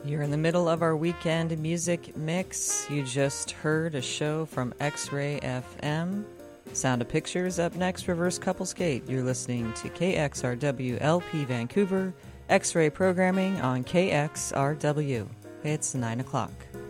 You're in the middle of our weekend music mix. You just heard a show from X-Ray FM. Sound of Pictures up next, Reverse Couples Gate. You're listening to KXRW LP Vancouver, X-Ray programming on KXRW. It's 9 o'clock.